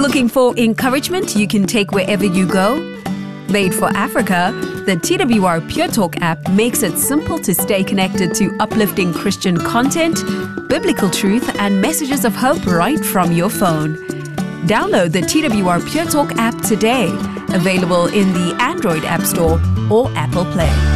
Looking for encouragement you can take wherever you go? Made for Africa, the TWR Pure Talk app makes it simple to stay connected to uplifting Christian content, biblical truth, and messages of hope right from your phone. Download the TWR Pure Talk app today, available in the Android App Store or Apple Play.